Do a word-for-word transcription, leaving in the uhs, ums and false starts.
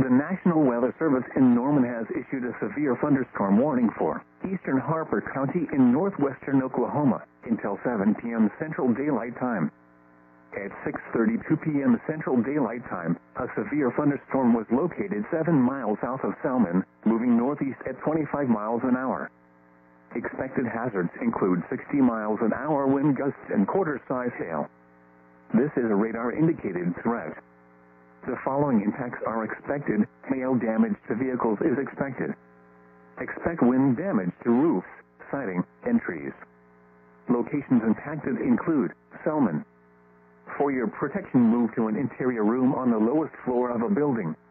The National Weather Service in Norman has issued a severe thunderstorm warning for eastern Harper County in northwestern Oklahoma until seven p m Central Daylight Time. At six thirty-two p m Central Daylight Time, a severe thunderstorm was located seven miles south of Selman, moving northeast at twenty-five miles an hour. Expected hazards include sixty miles an hour wind gusts and quarter-size hail. This is a radar-indicated threat. The following impacts are expected. Hail damage to vehicles is expected. Expect wind damage to roofs, siding, and trees. Locations impacted include Selman. For your protection, move to an interior room on the lowest floor of a building.